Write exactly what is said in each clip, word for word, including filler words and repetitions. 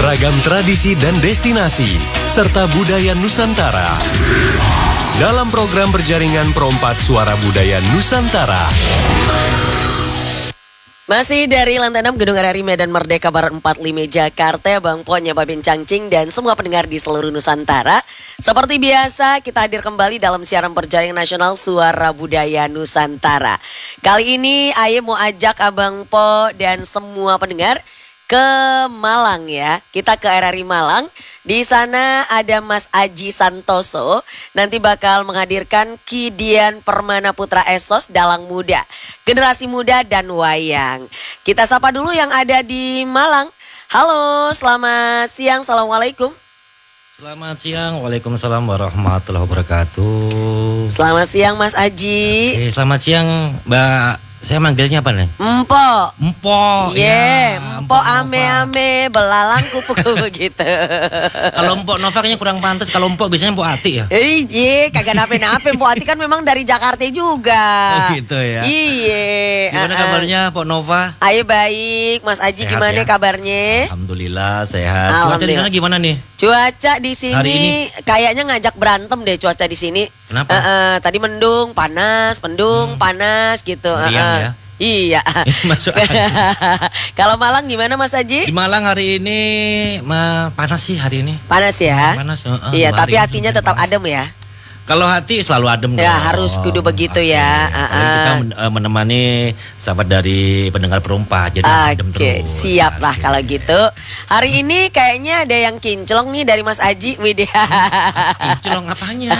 beragam tradisi dan destinasi, serta budaya Nusantara. Dalam program berjaringan Perompak Suara Budaya Nusantara. Masih dari lantai enam Gedung R R I Medan Merdeka Barat empat puluh lima Jakarta, Bang Ponya, Babin Cangcing, dan semua pendengar di seluruh Nusantara. Seperti biasa, kita hadir kembali dalam siaran berjaringan nasional Suara Budaya Nusantara. Kali ini Aye mau ajak Abang Po dan semua pendengar ke Malang ya. Kita ke R R I Malang. Di sana ada Mas Aji Santoso. Nanti bakal menghadirkan Ki Dian Permana Putra Esos Dalang Muda, generasi muda dan wayang. Kita sapa dulu yang ada di Malang. Halo, selamat siang. Assalamualaikum. Selamat siang. Waalaikumsalam warahmatullahi wabarakatuh. Selamat siang Mas Aji. Oke, selamat siang Mbak. Saya manggilnya apa nih? Empok. Empok. Iya, ya, empok ame-ame belalang kupu-kupu gitu. Kalau empok Nova kayaknya kurang pantas. Kalau empok biasanya empok Ati ya. Iya, kagak nape-nape. Empok Ati kan memang dari Jakarta juga. Oh gitu ya. Iya. Gimana uh-uh. kabarnya Empok Nova? Ayo baik, Mas Aji sehat gimana ya? Kabarnya? Alhamdulillah sehat. Cuaca di sana gimana nih? Cuaca di sini hari ini kayaknya ngajak berantem deh cuaca di sini. Kenapa? Uh, uh, tadi mendung, panas, mendung, hmm. panas gitu. Meriang uh, uh. ya? Iya. Kalau Malang gimana Mas Aji? Di Malang hari ini ma, panas sih hari ini. Panas ya? Panas. Uh, uh, iya, tapi hatinya tetap panas. Adem ya? Kalau hati selalu adem ya dong. Harus kudu begitu okay. ya. Uh, uh. Kita menemani sahabat dari pendengar Perompak, jadi okay. adem terus. Siap lah okay. kalau gitu. Hari ini kayaknya ada yang kinclong nih dari Mas Aji. Widya. Kinclong apanya?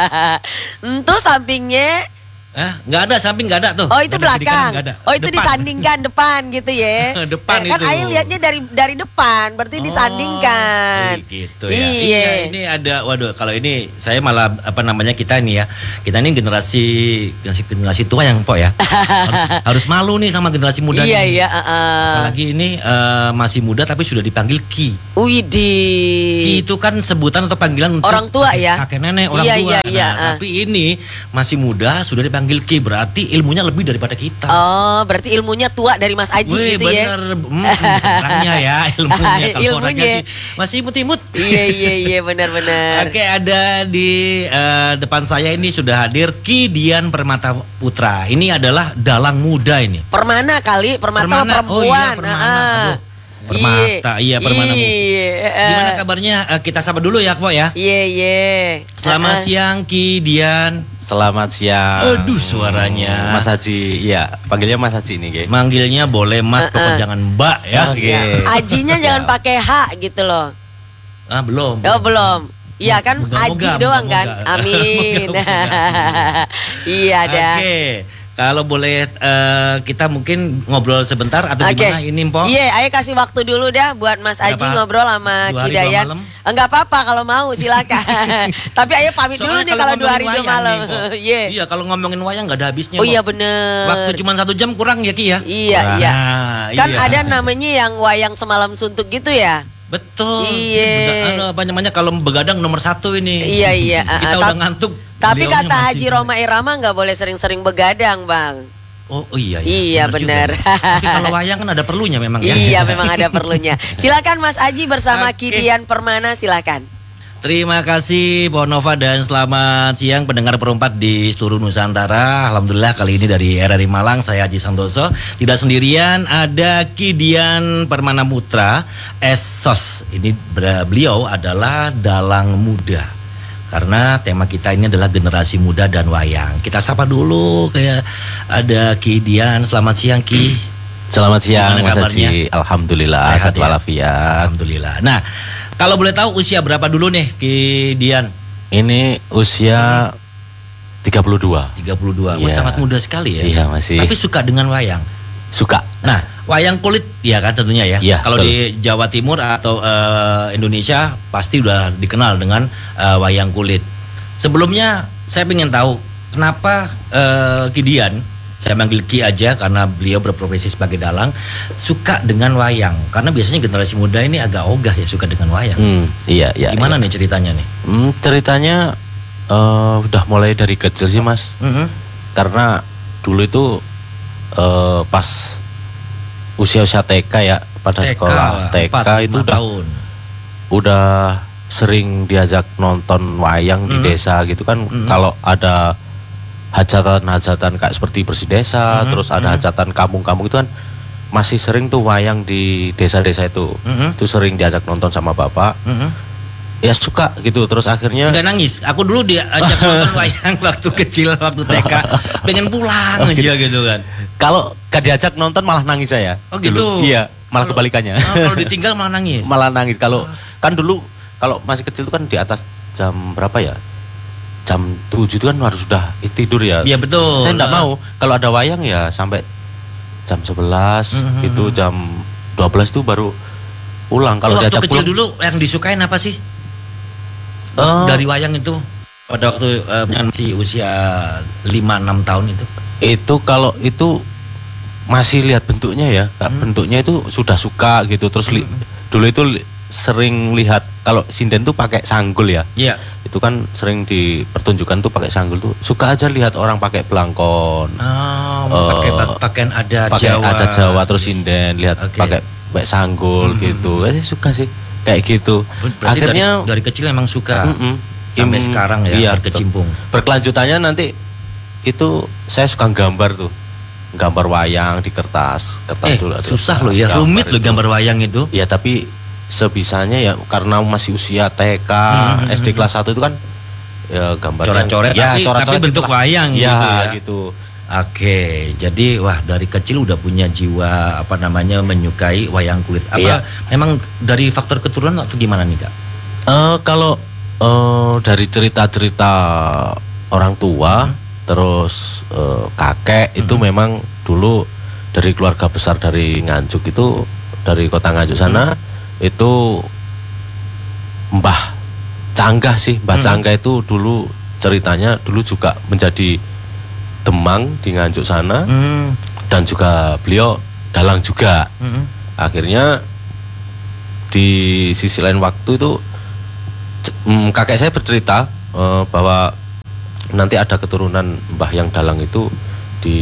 Itu sampingnya. Eh, nggak ada, samping nggak ada tuh. Oh itu gak belakang. Ada, oh itu depan. Disandingkan depan gitu ya. Depan eh, kan itu. Ayo lihatnya dari dari depan, berarti oh, disandingkan. Gitu ya. Iya. Ini ada, waduh, kalau ini saya malah apa namanya kita ini ya, kita ini generasi generasi generasi tua yang po ya. harus, harus malu nih sama generasi muda. Iya nih. iya. Uh, uh. Apalagi ini uh, masih muda tapi sudah dipanggil Ki. Widih. Ki itu kan sebutan atau panggilan untuk orang tua ya. Kakek nenek orang iya, tua. Iya, iya, nah, uh. tapi ini masih muda sudah dipanggil Ki, berarti ilmunya lebih daripada kita. Oh, berarti ilmunya tua dari Mas Aji. Wih, gitu bener. ya. Hmm, orangnya ya, ilmunya. Kalau orangnya sih masih imut-imut. Iya, iya, iya, benar-benar. Oke, ada di uh, depan saya ini sudah hadir Ki Dian Permata Putra. Ini adalah dalang muda ini. Permana kali, Permata permana. Perempuan. Oh iya, Permana. Aduh. Permata, iya Permana Bu. Gimana kabarnya? Uh, kita sapa dulu ya, Po ya. Iya, iya. Selamat uh -uh. siang Ki Dian. Selamat siang. Aduh suaranya. Mas Haji, iya panggilnya Mas Haji nih, guys. Manggilnya boleh Mas, uh -uh. pokoknya jangan Mbak ya. Oke. Okay. Ajinya jangan pakai H gitu loh. Ah belum. Oh belum. Iya kan moga, Aji moga, doang moga, kan. Moga. Amin. Iya dah. Oke. Okay. Kalau boleh uh, kita mungkin ngobrol sebentar atau okay. gimana ini Mpok? Iya, yeah, ayo kasih waktu dulu dah buat Mas Aji Apa? ngobrol sama Ki Dayan. Enggak apa-apa kalau mau silakan. Tapi ayo pamit dulu nih kalau dua hari dua malam. Iya. Iya, kalau ngomongin wayang nggak ada habisnya. Oh iya bener. Waktu cuma satu jam kurang ya Ki ya? Iya, nah, iya. Kan iya. ada namanya yang wayang semalam suntuk gitu ya? Betul. Iya. Apa namanya kalau begadang nomor satu ini. Iya iya. Kita uh, udah ngantuk. Tapi kata Haji Roma Irama nggak boleh sering-sering begadang Bang. Oh, oh iya. Iya, iya benar. Tapi kalau wayang kan ada perlunya memang ya. Iya memang ada perlunya. Silakan Mas Aji bersama okay. Ki Dian Permana silakan. Terima kasih Po Nova dan selamat siang pendengar Perompak di seluruh Nusantara. Alhamdulillah kali ini dari R R I Malang saya Aji Santoso. Tidak sendirian, ada Ki Dian Permana Putra Esos. Ini beliau adalah dalang muda. Karena tema kita ini adalah generasi muda dan wayang. Kita sapa dulu kayak ada Ki Dian. Selamat siang Ki. Selamat siang Mas Haji. Alhamdulillah sehat walafiat. Alhamdulillah. Nah, kalau boleh tahu usia berapa dulu nih Ki Dian? Ini usia tiga puluh dua. tiga puluh dua. Ya. Oh, sangat muda sekali ya. Iya, masih. Tapi suka dengan wayang. Suka. Nah, wayang kulit ya kan tentunya ya. ya Kalau di Jawa Timur atau uh, Indonesia pasti udah dikenal dengan uh, wayang kulit. Sebelumnya saya ingin tahu kenapa uh, Ki Dian, saya manggil Ki aja karena beliau berprofesi sebagai dalang, suka dengan wayang. Karena biasanya generasi muda ini agak ogah ya suka dengan wayang. Hmm, iya, iya. Gimana iya. nih ceritanya nih? Hmm, ceritanya uh, udah mulai dari kecil sih Mas. Mm-hmm. Karena dulu itu Uh, pas usia-usia T K ya pada T K, sekolah T K itu udah tahun. udah sering diajak nonton wayang di Mhm. desa gitu kan. Mhm. Kalau ada hajatan-hajatan kayak seperti bersih desa, Mhm. terus ada Mhm. hajatan kampung-kampung itu kan masih sering tuh wayang di desa-desa itu. Mhm. Itu sering diajak nonton sama bapak. Mhm. Ya suka gitu, terus akhirnya Enggak nangis. Aku dulu diajak nonton wayang waktu kecil, waktu T K, pengen pulang Oh, aja gitu kan. kalau gak diajak nonton malah nangis saya. Oh, gitu? Dulu. Iya, malah Kalau- kebalikannya. Ah, kalau ditinggal malah nangis. Malah nangis. Kalau kan dulu kalau masih kecil itu kan di atas jam berapa ya? Jam tujuh itu kan harus sudah tidur ya. Iya, betul. Saya enggak mau. Kalau ada wayang ya sampai jam sebelas Mhm. gitu, jam dua belas itu baru pulang. Kalau Waktu diajak kecil pulang dulu yang disukain apa sih? eh, Dari wayang itu pada waktu eh, masih usia lima enam tahun itu. itu kalau itu masih lihat bentuknya ya. Kak, Hmm. bentuknya itu sudah suka gitu. Terus li- dulu itu li- sering lihat kalau sinden tuh pakai sanggul ya. Iya. Itu kan sering dipertunjukkan tuh pakai sanggul tuh. Suka aja lihat orang pakai belangkon. Oh, Eh, pakai pa- pakaian adat Pakai Jawa. adat Jawa terus sinden, lihat Oke. pakai pakai sanggul Mhm. gitu. Eh, suka sih kayak gitu. Berarti Akhirnya dari, dari kecil emang suka. Mm-mm. Sampai Im- sekarang ya iya, berkecimpung. berkelanjutannya nanti itu saya suka gambar tuh, gambar wayang di kertas kertas Eh, dulu ada susah kertas, loh ya, rumit loh itu. gambar wayang itu. Ya tapi sebisanya ya karena masih usia T K, Hmm, S D kelas satu itu kan ya gambarnya Coret-coret, ya, tapi- coret-coret tapi bentuk gitulah. wayang ya, gitu ya. gitu. Oke, jadi wah dari kecil udah punya jiwa apa namanya menyukai wayang kulit. Apa Iya. memang dari faktor keturunan atau gimana nih Kak? Eh, kalau eh, dari cerita-cerita orang tua, Hmm. terus eh, kakek itu memang dulu dari keluarga besar dari Nganjuk itu, dari kota Nganjuk sana Hmm. itu Mbah Canggah sih, Mbah Hmm. Canggah itu dulu ceritanya dulu juga menjadi demang di Nganjuk sana Hmm. dan juga beliau dalang juga. Hmm. Akhirnya di sisi lain waktu itu c- mm, kakek saya bercerita eh, bahwa nanti ada keturunan Mbah yang dalang itu di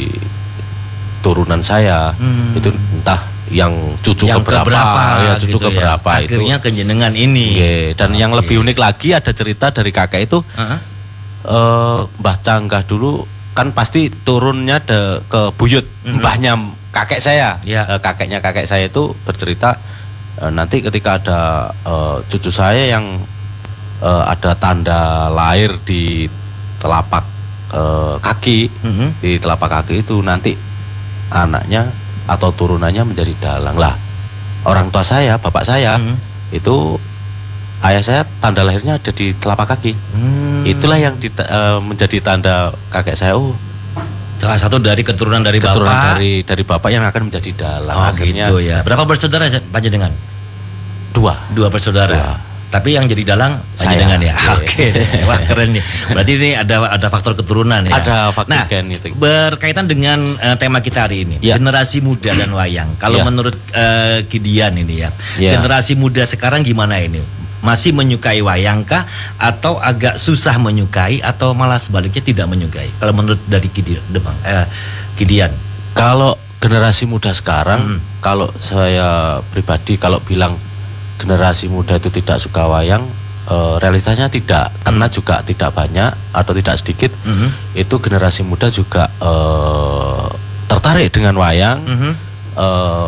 turunan saya. Hmm. Itu entah yang cucu Yang keberapa, keberapa ya cucu gitu ya. keberapa itu. Akhirnya kejenengan ini. Iya, dan yang Oke. lebih unik lagi ada cerita dari kakek itu Heeh. eh, Mbah Canggah dulu kan pasti turunnya de, ke buyut Mhm. mbahnya kakek saya. Ya. Eh, kakeknya kakek saya itu bercerita eh, nanti ketika ada eh, cucu saya yang eh, ada tanda lahir di telapak eh, kaki, Mhm. di telapak kaki itu nanti anaknya atau turunannya menjadi dalang lah. Orang tua saya, bapak saya Mhm. itu ayah saya tanda lahirnya ada di telapak kaki. Hmm. Itulah yang di, eh, menjadi tanda kakek saya. Oh, Salah satu dari keturunan dari keturunan bapak. dari dari bapak yang akan menjadi dalang. Oh Akhirnya gitu ya. Berapa bersaudara panjenengan? dua. Dua bersaudara. Dua. Tapi yang jadi dalang Saya. panjenengan ya. Iya. Oke. Wah keren nih. Berarti ini ada ada faktor keturunan ya. Ada faktor nah, gen itu. berkaitan dengan eh, tema kita hari ini, Ya. generasi muda dan wayang. Kalau Ya. menurut eh, Kidian ini ya, Ya. generasi muda sekarang gimana ini? Masih menyukai wayang kah atau agak susah menyukai atau malah sebaliknya tidak menyukai? Kalau menurut dari Kidian, Demang, eh, Kidian. Kalau generasi muda sekarang, Mm. kalau saya pribadi kalau bilang generasi muda itu tidak suka wayang, eh, realitanya tidak, karena juga tidak banyak atau tidak sedikit Mhm. itu generasi muda juga eh, tertarik dengan wayang, Mhm. eh,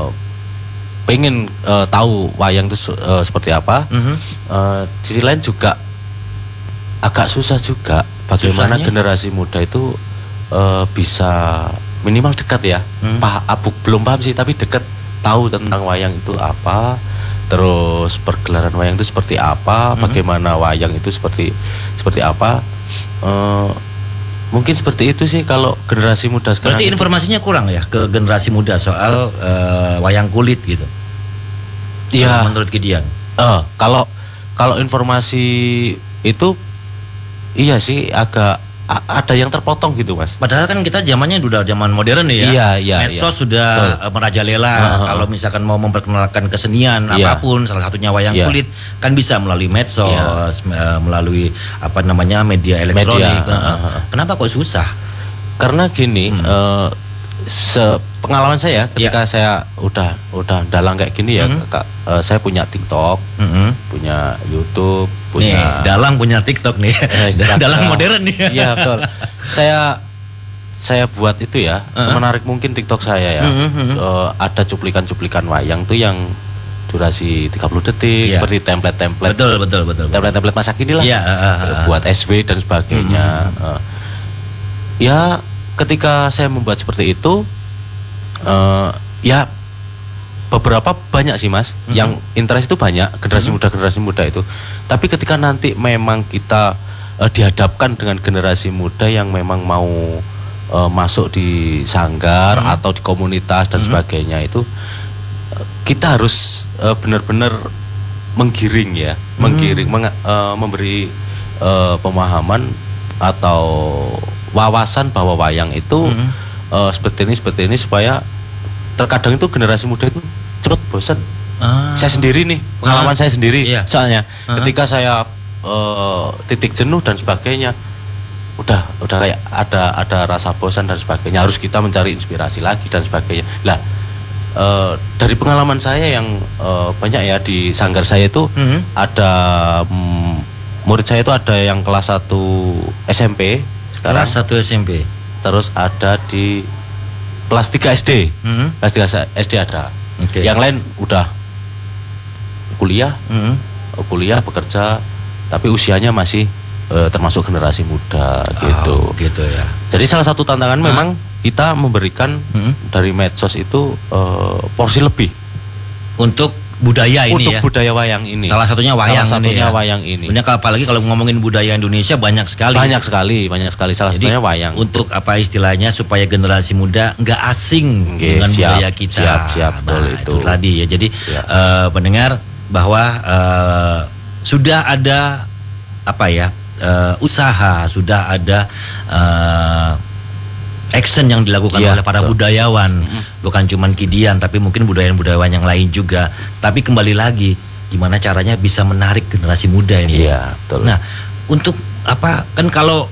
pengen eh, tahu wayang itu se- eh, seperti apa. Mhm. Eh, di sisi lain juga agak susah juga bagaimana Susahnya? generasi muda itu eh, bisa minimal dekat ya. Hmm. Pah, abu, belum paham sih tapi dekat, tahu tentang wayang itu apa, terus pergelaran wayang itu seperti apa, Hmm. bagaimana wayang itu seperti seperti apa. Eh, mungkin seperti itu sih kalau generasi muda sekarang. Berarti itu. informasinya kurang ya ke generasi muda soal eh, wayang kulit gitu. Iya. Kalau menurut Kidian. Eh, kalau kalau informasi itu iya sih agak a- ada yang terpotong gitu mas. Padahal kan kita zamannya udah zaman modern nih ya. Iya, iya, Medsos iya. sudah Betul. eh, merajalela. Heeh. Kalau misalkan mau memperkenalkan kesenian Iya. apapun, salah satunya wayang Iya. kulit, kan bisa melalui medsos, Iya. eh, melalui apa namanya media elektronik. Media, Heeh. heeh. Kenapa kok susah? Karena gini, Hmm. eh, se pengalaman saya ketika Ya. saya udah udah dalang kayak gini ya, Mhm. Kak, eh, saya punya TikTok, Mm-mm. punya YouTube, Nih, punya Dalang punya TikTok nih. eh, Instagram. Dalang modern nih. Iya betul. Saya saya buat itu ya, Uh-huh. semenarik mungkin TikTok saya ya. Mhm, mhm. Eh, ada cuplikan-cuplikan wayang tuh yang durasi tiga puluh detik, Iya. seperti template-template. Betul, betul, betul. Template-template masa kini lah. Iya, uh, uh, uh. Buat S W dan sebagainya. Eh, ya ketika saya membuat seperti itu, eh, ya beberapa banyak sih mas, Mhm. yang interest itu banyak, generasi Mhm. muda generasi muda itu. Tapi ketika nanti memang kita eh, dihadapkan dengan generasi muda yang memang mau eh, masuk di sanggar Mhm. atau di komunitas dan Mhm. sebagainya itu, eh, kita harus eh, benar-benar menggiring ya, menggiring, menga- eh, memberi eh, pemahaman atau wawasan bahwa wayang itu Mhm. eh, seperti ini seperti ini supaya terkadang itu generasi muda itu cepat bosan. Ah. Saya sendiri nih, pengalaman Ah. saya sendiri. Iya. Soalnya Ah. ketika saya eh, titik jenuh dan sebagainya, udah udah kayak ada ada rasa bosan dan sebagainya. Harus kita mencari inspirasi lagi dan sebagainya. Lah eh, dari pengalaman saya yang eh, banyak ya di sanggar saya itu Mhm. ada mm, murid saya itu ada yang kelas satu S M P sekarang, Kelas satu S M P. terus ada di kelas tiga S D. Mhm. Kelas tiga S D ada. Oke. Yang lain udah kuliah, Mhm. kuliah bekerja, tapi usianya masih eh, termasuk generasi muda gitu. Oh, gitu ya. Jadi salah satu tantangan Ah. memang kita memberikan Mhm. dari medsos itu eh, porsi lebih Untuk budaya ini untuk ya. budaya wayang ini. Salah satunya wayang Salah ini satunya ya. wayang ini. Sebenarnya kalau- apalagi kalau ngomongin budaya Indonesia banyak sekali. Banyak sekali, banyak sekali. Salah Jadi satunya wayang. untuk apa istilahnya supaya generasi muda nggak asing Oke, dengan siap, budaya kita. siap, siap, betul Nah, itu. tadi ya. Jadi Ya. eh, pendengar bahwa eh, sudah ada apa ya eh, usaha, sudah ada eh, action yang dilakukan Iya, oleh para betul. budayawan, bukan cuman Kidian, tapi mungkin budayawan-budayawan yang lain juga. Tapi kembali lagi, gimana caranya bisa menarik generasi muda ini? Iya, betul. Nah, untuk apa kan kalau